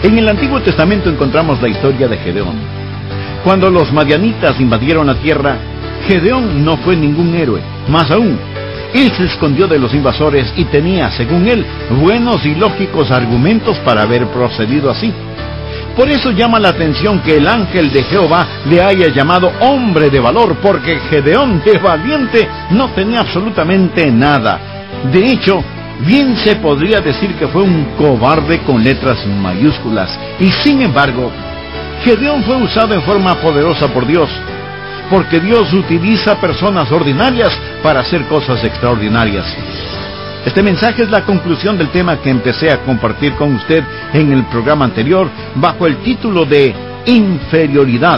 En el Antiguo Testamento encontramos la historia de Gedeón. Cuando los madianitas invadieron la tierra, Gedeón no fue ningún héroe. Más aún, él se escondió de los invasores y tenía, según él, buenos y lógicos argumentos para haber procedido así. Por eso llama la atención que el ángel de Jehová le haya llamado hombre de valor, porque Gedeón de valiente no tenía absolutamente nada. De hecho, bien se podría decir que fue un cobarde con letras mayúsculas. Y sin embargo, Gedeón fue usado en forma poderosa por Dios, porque Dios utiliza personas ordinarias para hacer cosas extraordinarias. Este mensaje es la conclusión del tema que empecé a compartir con usted en el programa anterior, bajo el título de inferioridad.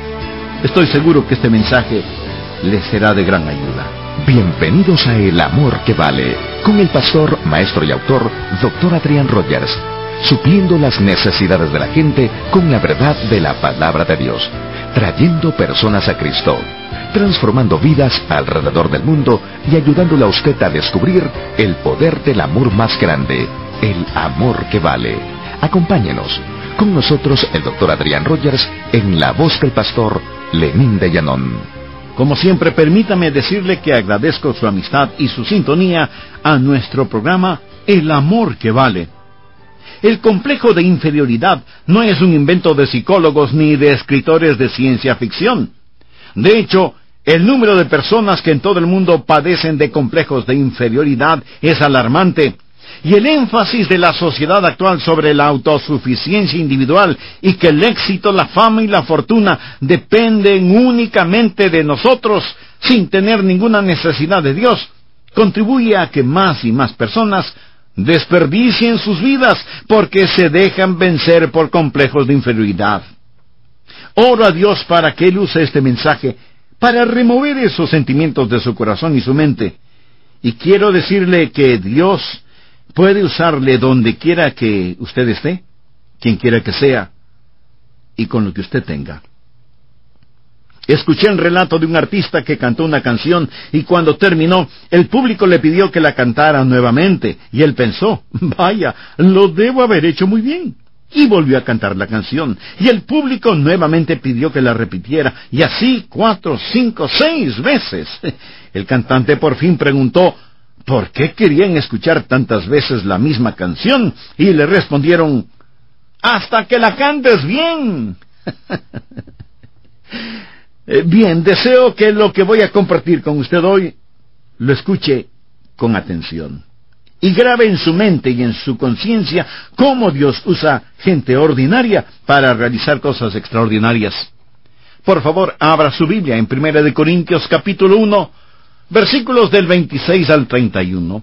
Estoy seguro que este mensaje le será de gran ayuda. Bienvenidos a El Amor que Vale, con el pastor, maestro y autor, Dr. Adrián Rogers, supliendo las necesidades de la gente con la verdad de la palabra de Dios, trayendo personas a Cristo, transformando vidas alrededor del mundo y ayudándole a usted a descubrir el poder del amor más grande, el amor que vale. Acompáñenos. Con nosotros el Dr. Adrián Rogers en la voz del pastor Lenín de Llanón. Como siempre, permítame decirle que agradezco su amistad y su sintonía a nuestro programa El Amor que Vale. El complejo de inferioridad no es un invento de psicólogos ni de escritores de ciencia ficción. De hecho, el número de personas que en todo el mundo padecen de complejos de inferioridad es alarmante, y el énfasis de la sociedad actual sobre la autosuficiencia individual y que el éxito, la fama y la fortuna dependen únicamente de nosotros sin tener ninguna necesidad de Dios, contribuye a que más y más personas desperdicien sus vidas porque se dejan vencer por complejos de inferioridad. Oro a Dios para que Él use este mensaje para remover esos sentimientos de su corazón y su mente. Y quiero decirle que Dios puede usarle donde quiera que usted esté, quien quiera que sea, y con lo que usted tenga. Escuché el relato de un artista que cantó una canción y cuando terminó, el público le pidió que la cantara nuevamente, y él pensó, vaya, lo debo haber hecho muy bien. Y volvió a cantar la canción, y el público nuevamente pidió que la repitiera, y así 4, 5, 6 veces. El cantante por fin preguntó, ¿por qué querían escuchar tantas veces la misma canción? Y le respondieron, ¡hasta que la cantes bien! Bien, deseo que lo que voy a compartir con usted hoy lo escuche con atención. Y grabe en su mente y en su conciencia cómo Dios usa gente ordinaria para realizar cosas extraordinarias. Por favor, abra su Biblia en 1 Corintios capítulo 1, versículos del 26 al 31.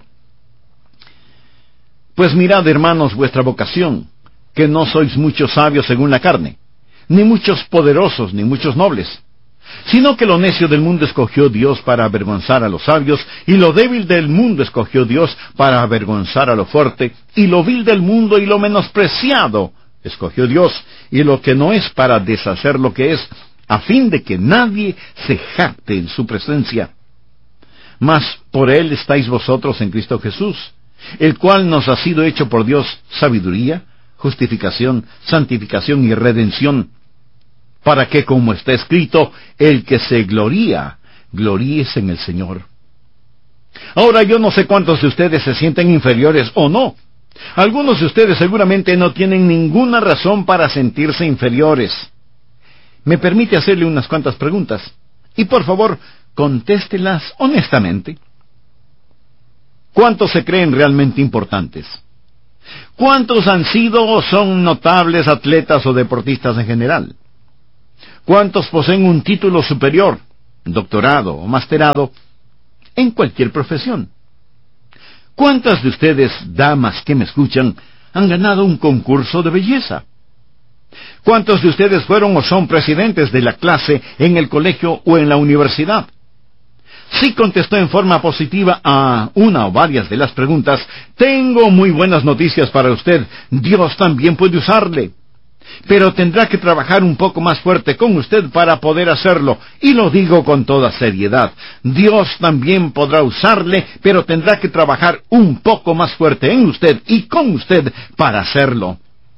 Pues mirad, hermanos, vuestra vocación, que no sois muchos sabios según la carne, ni muchos poderosos, ni muchos nobles, sino que lo necio del mundo escogió Dios para avergonzar a los sabios, y lo débil del mundo escogió Dios para avergonzar a lo fuerte, y lo vil del mundo y lo menospreciado escogió Dios, y lo que no es para deshacer lo que es, a fin de que nadie se jacte en su presencia. Mas por Él estáis vosotros en Cristo Jesús, el cual nos ha sido hecho por Dios sabiduría, justificación, santificación y redención, para que, como está escrito, el que se gloría, gloríese en el Señor. Ahora, yo no sé cuántos de ustedes se sienten inferiores o no. Algunos de ustedes seguramente no tienen ninguna razón para sentirse inferiores. Me permite hacerle unas cuantas preguntas, y por favor, contéstelas honestamente. ¿Cuántos se creen realmente importantes? ¿Cuántos han sido o son notables atletas o deportistas en general? ¿Cuántos poseen un título superior, doctorado o masterado, en cualquier profesión? ¿Cuántas de ustedes, damas que me escuchan, han ganado un concurso de belleza? ¿Cuántos de ustedes fueron o son presidentes de la clase en el colegio o en la universidad? Si contestó en forma positiva a una o varias de las preguntas, tengo muy buenas noticias para usted. Dios también puede usarle. Pero tendrá que trabajar un poco más fuerte con usted para poder hacerlo, y lo digo con toda seriedad. Dios también podrá usarle, pero tendrá que trabajar un poco más fuerte en usted y con usted para hacerlo.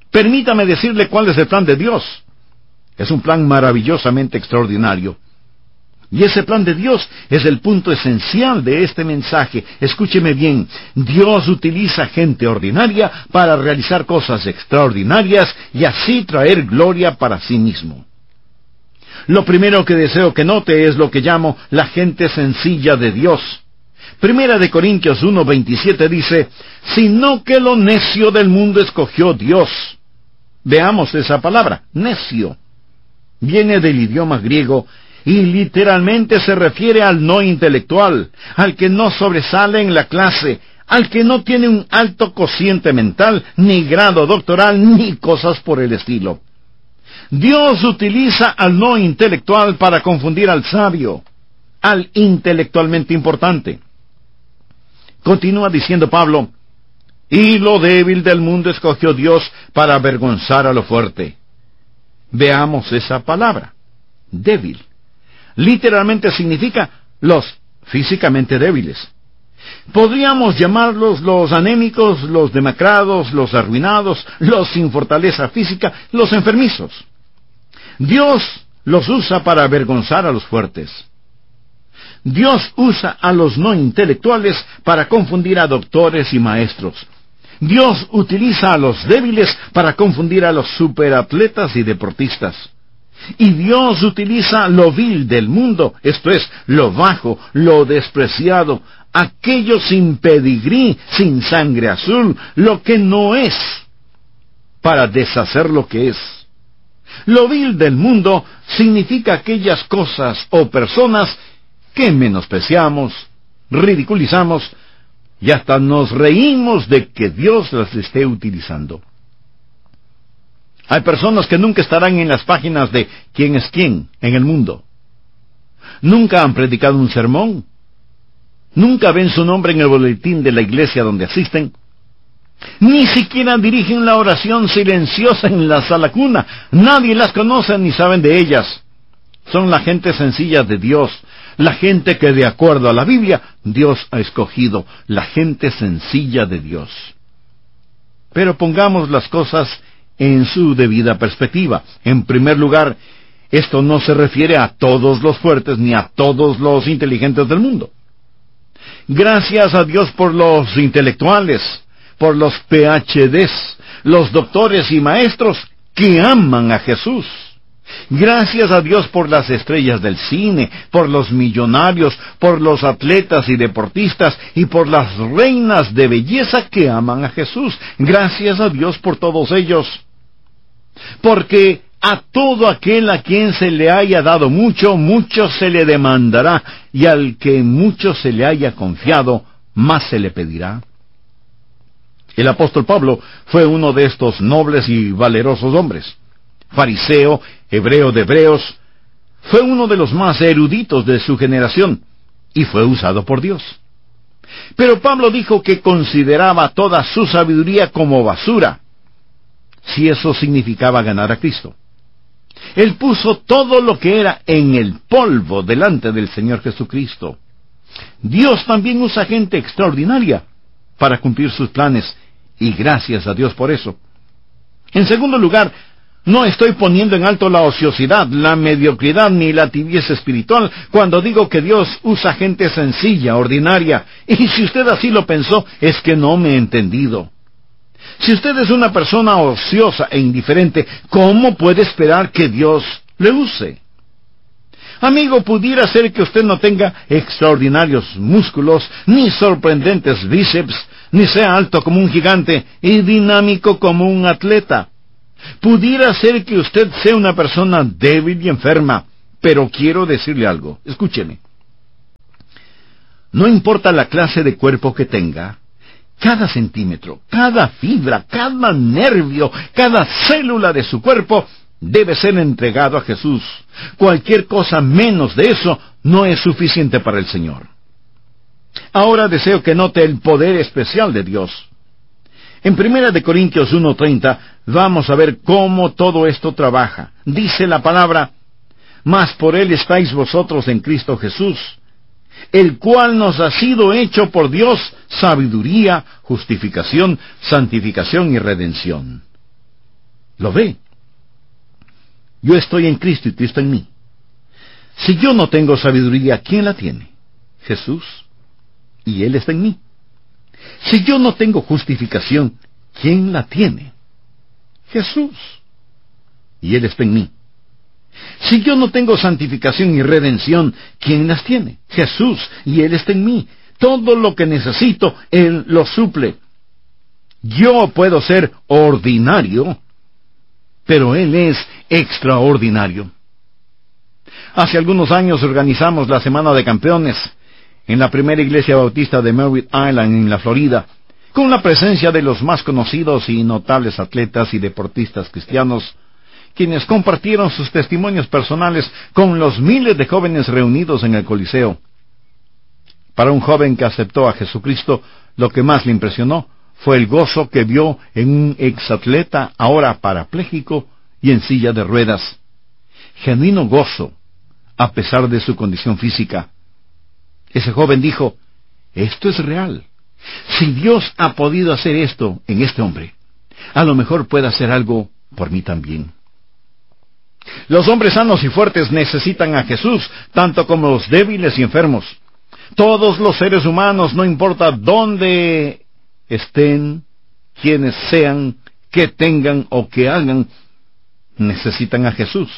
Permítame decirle cuál es el plan de Dios. Es un plan maravillosamente extraordinario. Y ese plan de Dios es el punto esencial de este mensaje. Escúcheme bien, Dios utiliza gente ordinaria para realizar cosas extraordinarias y así traer gloria para sí mismo. Lo primero que deseo que note es lo que llamo la gente sencilla de Dios. Primera de Corintios 1:27 dice, sino que lo necio del mundo escogió Dios. Veamos esa palabra, necio. Viene del idioma griego y literalmente se refiere al no intelectual, al que no sobresale en la clase, al que no tiene un alto cociente mental, ni grado doctoral, ni cosas por el estilo. Dios utiliza al no intelectual para confundir al sabio, al intelectualmente importante. Continúa diciendo Pablo, y lo débil del mundo escogió Dios para avergonzar a lo fuerte. Veamos esa palabra, débil. Literalmente significa los físicamente débiles. Podríamos llamarlos los anémicos, los demacrados, los arruinados, los sin fortaleza física, los enfermizos. Dios los usa para avergonzar a los fuertes. Dios usa a los no intelectuales para confundir a doctores y maestros. Dios utiliza a los débiles para confundir a los superatletas y deportistas. Y Dios utiliza lo vil del mundo, esto es, lo bajo, lo despreciado, aquello sin pedigrí, sin sangre azul, lo que no es, para deshacer lo que es. Lo vil del mundo significa aquellas cosas o personas que menospreciamos, ridiculizamos y hasta nos reímos de que Dios las esté utilizando. Hay personas que nunca estarán en las páginas de quién es quién en el mundo. Nunca han predicado un sermón. Nunca ven su nombre en el boletín de la iglesia donde asisten. Ni siquiera dirigen la oración silenciosa en la sala cuna. Nadie las conoce ni saben de ellas. Son la gente sencilla de Dios, la gente que de acuerdo a la Biblia Dios ha escogido, la gente sencilla de Dios. Pero pongamos las cosas en su debida perspectiva. En primer lugar, esto no se refiere a todos los fuertes ni a todos los inteligentes del mundo. Gracias a Dios por los intelectuales, por los PhDs, los doctores y maestros que aman a Jesús. Gracias a Dios por las estrellas del cine, por los millonarios, por los atletas y deportistas y por las reinas de belleza que aman a Jesús. Gracias a Dios por todos ellos. Porque a todo aquel a quien se le haya dado mucho, mucho se le demandará, y al que mucho se le haya confiado, más se le pedirá. El apóstol Pablo fue uno de estos nobles y valerosos hombres. Fariseo, hebreo de hebreos, fue uno de los más eruditos de su generación, y fue usado por Dios. Pero Pablo dijo que consideraba toda su sabiduría como basura, si eso significaba ganar a Cristo. Él puso todo lo que era en el polvo delante del Señor Jesucristo. Dios también usa gente extraordinaria para cumplir sus planes, y gracias a Dios por eso. En segundo lugar, no estoy poniendo en alto la ociosidad, la mediocridad ni la tibieza espiritual cuando digo que Dios usa gente sencilla, ordinaria, y si usted así lo pensó, es que no me he entendido. Si usted es una persona ociosa e indiferente, ¿cómo puede esperar que Dios le use? Amigo, pudiera ser que usted no tenga extraordinarios músculos, ni sorprendentes bíceps, ni sea alto como un gigante y dinámico como un atleta. Pudiera ser que usted sea una persona débil y enferma, pero quiero decirle algo. Escúcheme. No importa la clase de cuerpo que tenga, cada centímetro, cada fibra, cada nervio, cada célula de su cuerpo debe ser entregado a Jesús. Cualquier cosa menos de eso no es suficiente para el Señor. Ahora deseo que note el poder especial de Dios. En 1 de Corintios 1:30 vamos a ver cómo todo esto trabaja. Dice la palabra, mas por Él estáis vosotros en Cristo Jesús, el cual nos ha sido hecho por Dios sabiduría, justificación, santificación y redención. ¿Lo ve? Yo estoy en Cristo y Cristo en mí. Si yo no tengo sabiduría, ¿quién la tiene? Jesús. Y Él está en mí. Si yo no tengo justificación, ¿quién la tiene? Jesús. Y Él está en mí. Si yo no tengo santificación y redención, ¿quién las tiene? Jesús. Y Él está en mí. Todo lo que necesito, Él lo suple. Yo puedo ser ordinario, pero Él es extraordinario. Hace algunos años organizamos la Semana de Campeones en la primera iglesia bautista de Merritt Island, en la Florida, con la presencia de los más conocidos y notables atletas y deportistas cristianos, quienes compartieron sus testimonios personales con los miles de jóvenes reunidos en el Coliseo. Para un joven que aceptó a Jesucristo, lo que más le impresionó fue el gozo que vio en un exatleta ahora parapléjico y en silla de ruedas. Genuino gozo, a pesar de su condición física. Ese joven dijo: esto es real. Si Dios ha podido hacer esto en este hombre, a lo mejor puede hacer algo por mí también. Los hombres sanos y fuertes necesitan a Jesús, tanto como los débiles y enfermos. Todos los seres humanos, no importa dónde estén, quienes sean, qué tengan o qué hagan, necesitan a Jesús.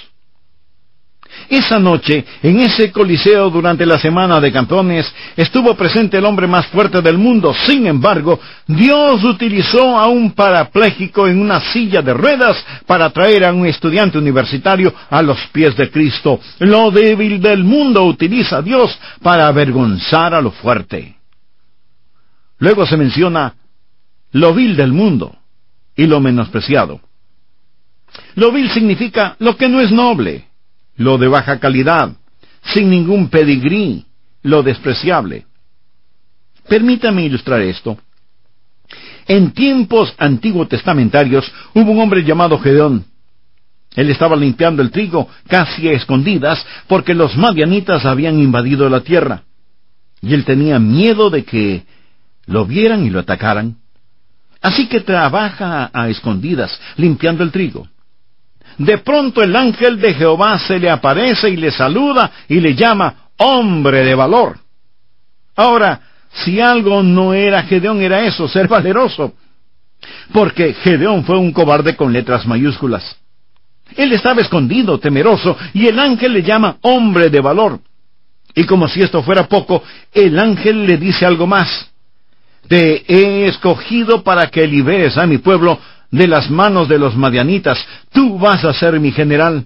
Esa noche, en ese coliseo durante la Semana de Campeones, estuvo presente el hombre más fuerte del mundo. Sin embargo, Dios utilizó a un parapléjico en una silla de ruedas para traer a un estudiante universitario a los pies de Cristo. Lo débil del mundo utiliza a Dios para avergonzar a lo fuerte. Luego se menciona lo vil del mundo y lo menospreciado. Lo vil significa lo que no es noble, lo de baja calidad, sin ningún pedigrí, lo despreciable. Permítame ilustrar esto. En tiempos antiguo testamentarios hubo un hombre llamado Gedeón. Él estaba limpiando el trigo casi a escondidas porque los madianitas habían invadido la tierra. Y él tenía miedo de que lo vieran y lo atacaran. Así que trabaja a escondidas, limpiando el trigo. De pronto el ángel de Jehová se le aparece y le saluda y le llama hombre de valor. Ahora, si algo no era Gedeón, era eso, ser valeroso. Porque Gedeón fue un cobarde con letras mayúsculas. Él estaba escondido, temeroso, y el ángel le llama hombre de valor. Y como si esto fuera poco, el ángel le dice algo más. Te he escogido para que liberes a mi pueblo de las manos de los madianitas. Tú vas a ser mi general.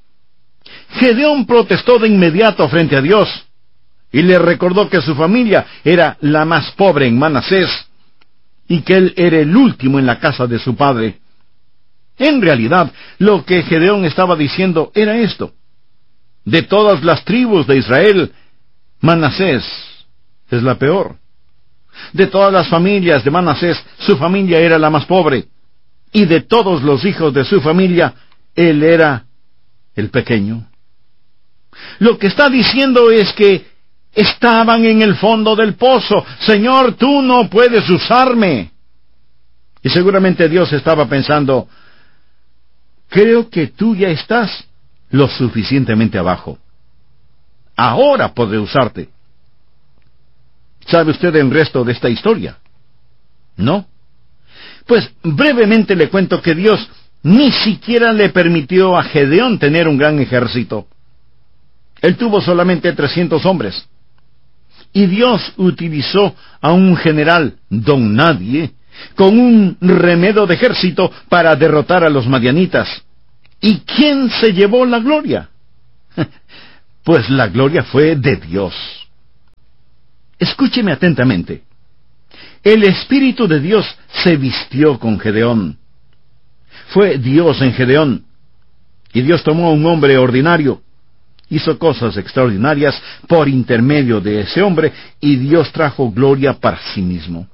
Gedeón protestó de inmediato frente a Dios y le recordó que su familia era la más pobre en Manasés y que él era el último en la casa de su padre. En realidad, lo que Gedeón estaba diciendo era esto: de todas las tribus de Israel, Manasés es la peor. De todas las familias de Manasés, su familia era la más pobre. Y de todos los hijos de su familia, él era el pequeño. Lo que está diciendo es que estaban en el fondo del pozo. Señor, tú no puedes usarme. Y seguramente Dios estaba pensando: creo que tú ya estás lo suficientemente abajo. Ahora podré usarte. ¿Sabe usted el resto de esta historia? ¿No? Pues brevemente le cuento que Dios ni siquiera le permitió a Gedeón tener un gran ejército. Él tuvo solamente 300 hombres. Y Dios utilizó a un general don nadie con un remedo de ejército para derrotar a los madianitas. ¿Y quién se llevó la gloria? Pues la gloria fue de Dios. Escúcheme atentamente. El Espíritu de Dios se vistió con Gedeón. Fue Dios en Gedeón. Y Dios tomó a un hombre ordinario, hizo cosas extraordinarias por intermedio de ese hombre, y Dios trajo gloria para sí mismo.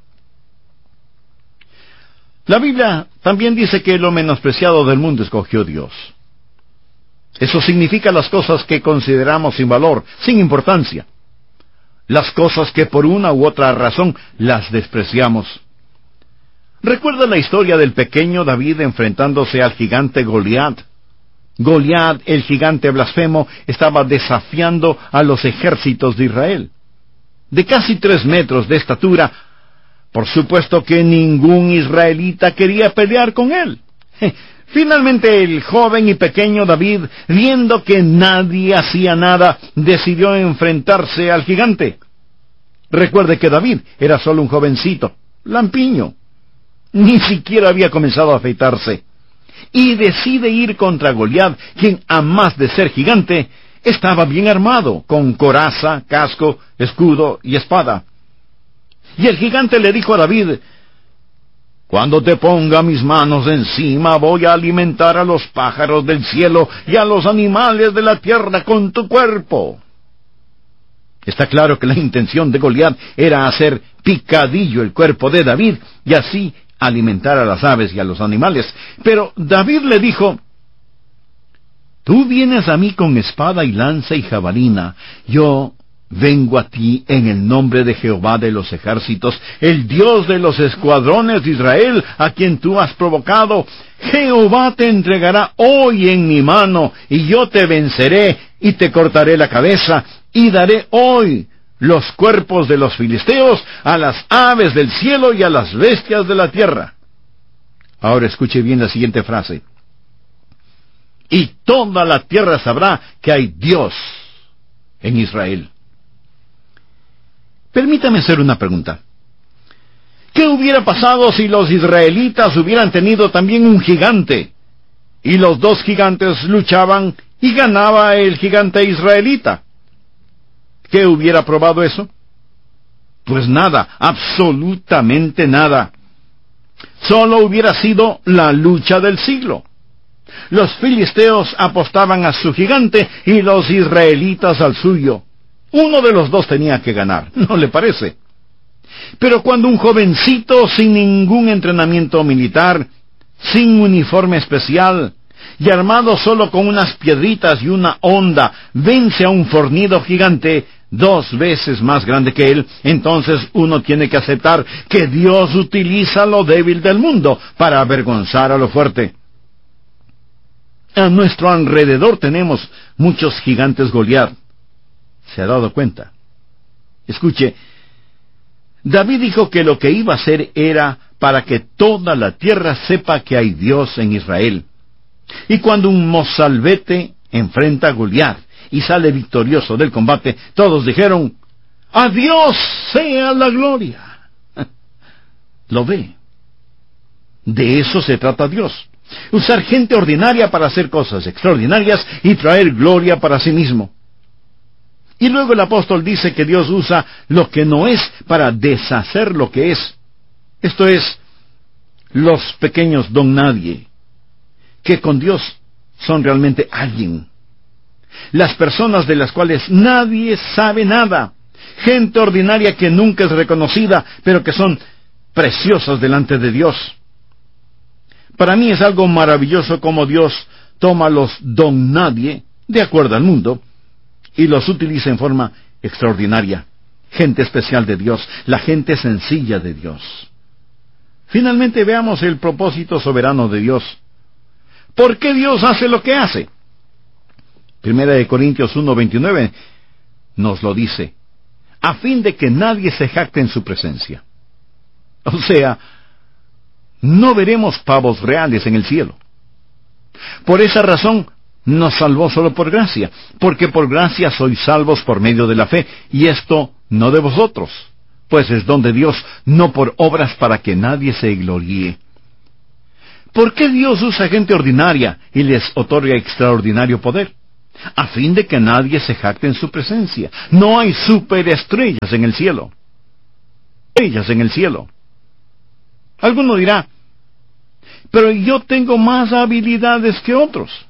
La Biblia también dice que lo menospreciado del mundo escogió Dios. Eso significa las cosas que consideramos sin valor, sin importancia. Las cosas que por una u otra razón las despreciamos. Recuerda la historia del pequeño David enfrentándose al gigante Goliat. Goliat, el gigante blasfemo, estaba desafiando a los ejércitos de Israel. De casi 3 metros de estatura, por supuesto que ningún israelita quería pelear con él. Finalmente el joven y pequeño David, viendo que nadie hacía nada, decidió enfrentarse al gigante. Recuerde que David era solo un jovencito, lampiño. Ni siquiera había comenzado a afeitarse. Y decide ir contra Goliat, quien, a más de ser gigante, estaba bien armado, con coraza, casco, escudo y espada. Y el gigante le dijo a David: «Cuando te ponga mis manos encima, voy a alimentar a los pájaros del cielo y a los animales de la tierra con tu cuerpo». Está claro que la intención de Goliat era hacer picadillo el cuerpo de David y así alimentar a las aves y a los animales. Pero David le dijo: «Tú vienes a mí con espada y lanza y jabalina. Yo vengo a ti en el nombre de Jehová de los ejércitos, el Dios de los escuadrones de Israel, a quien tú has provocado. Jehová te entregará hoy en mi mano, y yo te venceré, y te cortaré la cabeza, y daré hoy los cuerpos de los filisteos a las aves del cielo y a las bestias de la tierra». Ahora escuche bien la siguiente frase: «Y toda la tierra sabrá que hay Dios en Israel». Permítame hacer una pregunta. ¿Qué hubiera pasado si los israelitas hubieran tenido también un gigante, y los dos gigantes luchaban y ganaba el gigante israelita? ¿Qué hubiera probado eso? Pues nada, absolutamente nada. Solo hubiera sido la lucha del siglo. Los filisteos apostaban a su gigante y los israelitas al suyo. Uno de los dos tenía que ganar, ¿no le parece? Pero cuando un jovencito sin ningún entrenamiento militar, sin uniforme especial, y armado solo con unas piedritas y una honda, vence a un fornido gigante 2 veces más grande que él, entonces uno tiene que aceptar que Dios utiliza lo débil del mundo para avergonzar a lo fuerte. A nuestro alrededor tenemos muchos gigantes Goliat. ¿Se ha dado cuenta? Escuche, David dijo que lo que iba a hacer era para que toda la tierra sepa que hay Dios en Israel. Y cuando un mozalbete enfrenta a Goliat y sale victorioso del combate, todos dijeron: «¡A Dios sea la gloria!». ¿Lo ve? De eso se trata Dios. Usar gente ordinaria para hacer cosas extraordinarias y traer gloria para sí mismo. Y luego el apóstol dice que Dios usa lo que no es para deshacer lo que es. Esto es, los pequeños don nadie, que con Dios son realmente alguien. Las personas de las cuales nadie sabe nada. Gente ordinaria que nunca es reconocida, pero que son preciosas delante de Dios. Para mí es algo maravilloso cómo Dios toma los don nadie, de acuerdo al mundo, y los utiliza en forma extraordinaria. Gente especial de Dios, la gente sencilla de Dios. Finalmente veamos el propósito soberano de Dios. ¿Por qué Dios hace lo que hace? 1 Corintios 1:29 nos lo dice: a fin de que nadie se jacte en su presencia. O sea, no veremos pavos reales en el cielo. Por esa razón, nos salvó solo por gracia, porque por gracia sois salvos por medio de la fe, y esto no de vosotros, pues es don de Dios, no por obras para que nadie se gloríe. ¿Por qué Dios usa gente ordinaria y les otorga extraordinario poder? A fin de que nadie se jacte en su presencia. No hay superestrellas en el cielo. Estrellas en el cielo. Alguno dirá: pero yo tengo más habilidades que otros.